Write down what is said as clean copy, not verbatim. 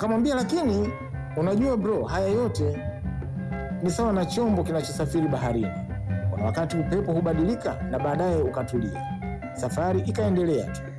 Akamwambia, lakini unajua bro, haya yote ni sawa na chombo kinachosafiri baharini. Kuna wakati upepo hubadilika na baadaye ukatulia. Safari ikaendelea tu.